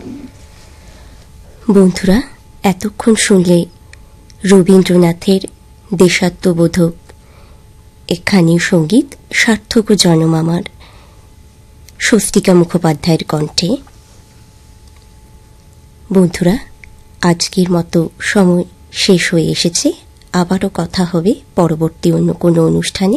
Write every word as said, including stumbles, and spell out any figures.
বন্ধুরা, এতক্ষণ শুনলে রবীন্দ্রনাথের দেশাত্মবোধক একখানি সঙ্গীত সার্থক ও জনমামার স্বস্তিকা মুখোপাধ্যায়ের কণ্ঠে। বন্ধুরা, আজকের মতো সময় শেষ হয়ে এসেছে। আবারও কথা হবে পরবর্তী অন্য কোনো অনুষ্ঠানে।